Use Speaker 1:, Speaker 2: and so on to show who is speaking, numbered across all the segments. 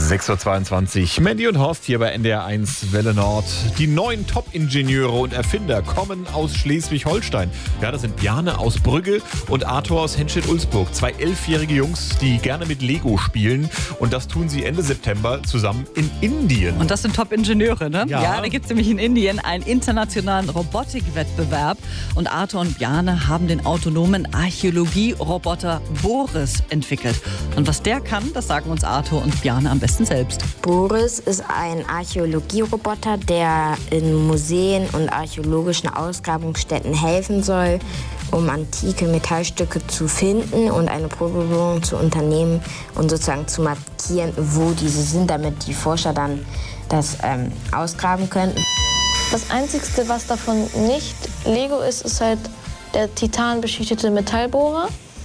Speaker 1: 6.22 Uhr. Mandy und Horst hier bei NDR1 Welle Nord. Die neuen Top-Ingenieure und Erfinder kommen aus Schleswig-Holstein. Ja, das sind Bjarne aus Brügge und Arthur aus Henstedt-Ulzburg. 2 11-jährige Jungs, die gerne mit Lego spielen. Und das tun sie Ende September zusammen in Indien.
Speaker 2: Und das sind Top-Ingenieure, ne?
Speaker 1: Ja.
Speaker 2: Da gibt es nämlich in Indien einen internationalen Robotikwettbewerb. Und Arthur und Bjarne haben den autonomen Archäologie-Roboter Boris entwickelt. Und was der kann, das sagen uns Arthur und Bjarne am besten selbst.
Speaker 3: Boris ist ein Archäologieroboter, der in Museen und archäologischen Ausgrabungsstätten helfen soll, um antike Metallstücke zu finden und eine Probebohrung zu unternehmen und sozusagen zu markieren, wo diese sind, damit die Forscher dann das ausgraben können.
Speaker 4: Das Einzige, was davon nicht Lego ist, ist halt der titanbeschichtete Metallbohrer.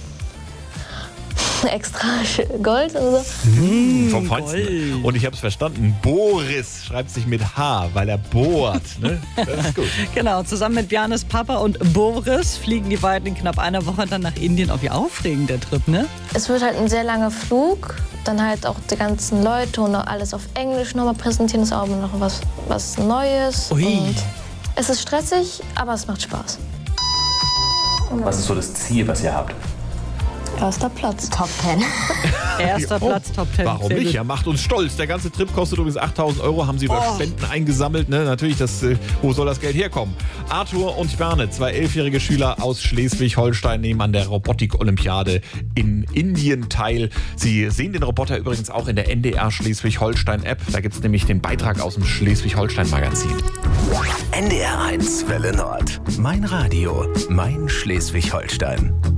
Speaker 4: Extra Gold und so.
Speaker 1: Vom Feinsten. Und ich habe es verstanden. Boris schreibt sich mit H, weil er bohrt. Ne? Das ist gut.
Speaker 2: Genau, zusammen mit Bjarnes Papa und Boris fliegen die beiden in knapp einer Woche dann nach Indien. Auf wie aufregend der Trip, ne?
Speaker 4: Es wird halt ein sehr langer Flug. Dann halt auch die ganzen Leute und auch alles auf Englisch nochmal präsentieren. Das ist auch noch was Neues.
Speaker 2: Ui.
Speaker 4: Und es ist stressig, aber es macht Spaß.
Speaker 5: Was ist so das Ziel, was ihr habt?
Speaker 4: Erster Platz.
Speaker 3: Top 10.
Speaker 2: Erster Platz, Top 10.
Speaker 1: Warum
Speaker 2: Sehr
Speaker 1: nicht?
Speaker 2: gut.
Speaker 1: Ja, macht uns stolz. Der ganze Trip kostet übrigens 8.000 €, haben sie über Spenden eingesammelt. Ne? Natürlich, wo soll das Geld herkommen? Arthur und Bjarne, 2 11-jährige Schüler aus Schleswig-Holstein, nehmen an der Robotik-Olympiade in Indien teil. Sie sehen den Roboter übrigens auch in der NDR Schleswig-Holstein-App. Da gibt es nämlich den Beitrag aus dem Schleswig-Holstein-Magazin.
Speaker 6: NDR1 Welle Nord. Mein Radio, mein Schleswig-Holstein.